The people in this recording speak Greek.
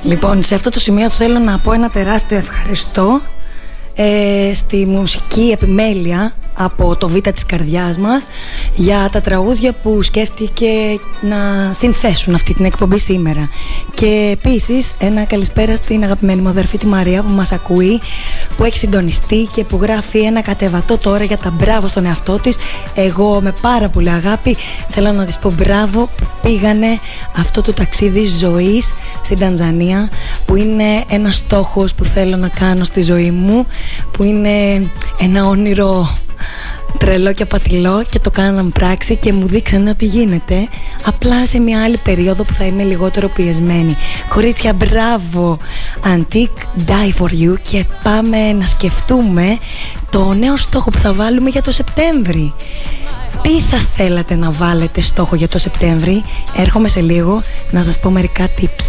Λοιπόν, σε αυτό το σημείο θέλω να πω ένα τεράστιο ευχαριστώ στη μουσική επιμέλεια από το Β της καρδιάς μας για τα τραγούδια που σκέφτηκε να συνθέσουν αυτή την εκπομπή σήμερα. Και επίσης ένα καλησπέρα στην αγαπημένη μου αδερφή τη Μαρία που μας ακούει, που έχει συντονιστεί και που γράφει ένα κατεβατό τώρα για τα μπράβο στον εαυτό της. Εγώ με πάρα πολύ αγάπη θέλω να της πω μπράβο που πήγανε αυτό το ταξίδι ζωής στην Τανζανία, που είναι ένας στόχος που θέλω να κάνω στη ζωή μου, που είναι ένα όνειρο τρελό και απατηλό και το κάναν πράξη και μου δείξανε ότι γίνεται, απλά σε μια άλλη περίοδο που θα είμαι λιγότερο πιεσμένη. Κορίτσια, μπράβο! Antique, die for you. Και πάμε να σκεφτούμε το νέο στόχο που θα βάλουμε για το Σεπτέμβρη. Τι θα θέλατε να βάλετε στόχο για το Σεπτέμβρη? Έρχομαι σε λίγο να σας πω μερικά tips.